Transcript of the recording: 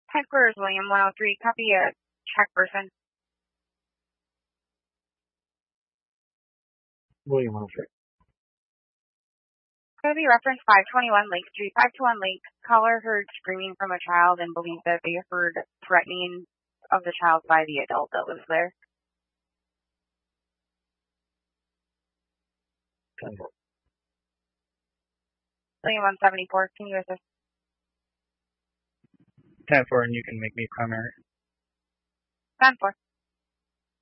Headquarters, William 103. Copy a check person. William 103. Copy reference 521 Lake Street. 521 Lake. Caller heard screaming from a child and believed that they heard threatening of the child by the adult that was there. William 174. Can you assist? 10-4, and you can make me primary. 10-4.